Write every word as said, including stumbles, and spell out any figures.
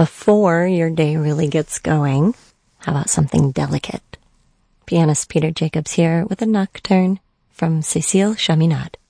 before your day really gets going, how about something delicate? Pianist Peter Jacobs here with a nocturne from Cécile Chaminade.